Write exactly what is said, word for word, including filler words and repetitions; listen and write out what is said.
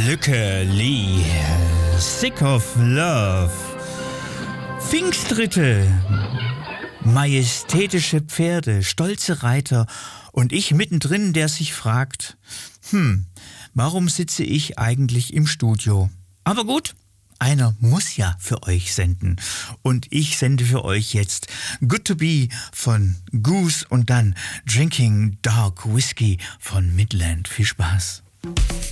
Lücke Lee, Sick of Love, Pfingstritte, majestätische Pferde, stolze Reiter und ich mittendrin, der sich fragt, hm, warum sitze ich eigentlich im Studio? Aber gut, einer muss ja für euch senden und ich sende für euch jetzt Good to Be von Goose und dann Drinking Dark Whiskey von Midland. Viel Spaß.